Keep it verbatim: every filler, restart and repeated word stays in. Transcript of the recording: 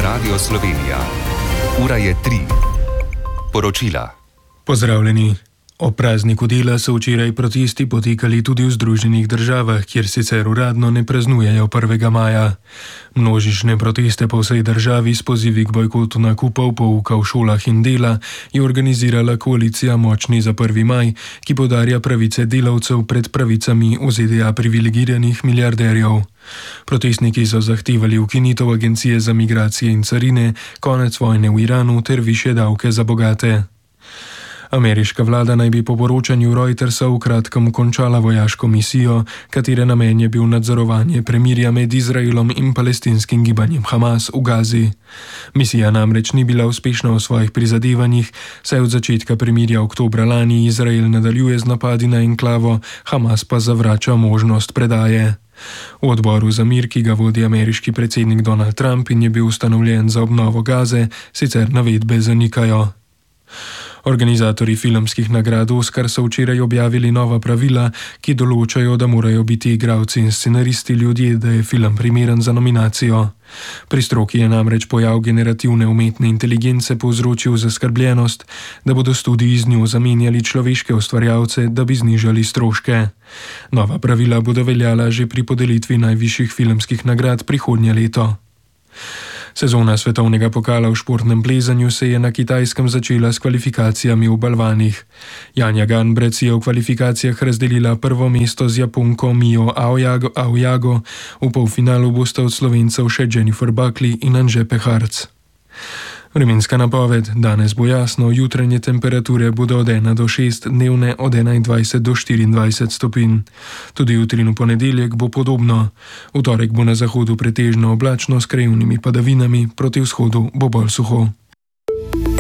Radio Slovenija. Ura je tri. Poročila. Pozdravljeni. O prazniku dela so včeraj protesti potekali tudi v Združenih državah, kjer sicer uradno ne praznujejo prvega maja. Množične proteste po vsej državi s pozivi k bojkotu nakupov, pouka v šolah in dela je organizirala koalicija Močni za prvi maj, ki poudarja pravice delavcev pred pravicami v Z D A privilegiranih milijarderjev. Protestniki so zahtevali ukinitev Agencije za migracije in carine, konec vojne v Iranu ter višje davke za bogate. Ameriška vlada naj bi po poročanju Reutersa v kratkem končala vojaško misijo, katere namen je bil nadzorovanje premirja med Izraelom in palestinskim gibanjem Hamas v Gazi. Misija namreč ni bila uspešna v svojih prizadevanjih, saj od začetka premirja oktobra lani Izrael nadaljuje z napadi na enklavo, Hamas pa zavrača možnost predaje. V odboru za mir, ki ga vodi ameriški predsednik Donald Trump in je bil ustanovljen za obnovo Gaze, sicer navedbe zanikajo. Organizatorji filmskih nagrad Oskar so včeraj objavili nova pravila, ki določajo, da morajo biti igralci in scenaristi ljudje, da je film primeren za nominacijo. Pri stroki je namreč pojav generativne umetne inteligence povzročil zaskrbljenost, da bodo studiji z njo zamenjali človeške ustvarjalce, da bi znižali stroške. Nova pravila bodo veljala že pri podelitvi najvišjih filmskih nagrad prihodnje leto. Sezona svetovnega pokala v športnem plezanju se je na Kitajskem začela s kvalifikacijami v balvanih. Janja Ganbrec je v kvalifikacijah razdelila prvo mesto z Japonko Mijo Aoyago, Aoyago, v polfinalu bosta od Slovencev še Jennifer Buckley in Anže Peharc. Vremenska napoved: danes bo jasno, jutranje temperature bodo od ena do šest, dnevne od enaindvajset do štiriindvajset stopinj. Tudi jutri in v ponedeljek bo podobno. V torek bo na zahodu pretežno oblačno s krajevnimi padavinami, proti vzhodu bo bolj suho.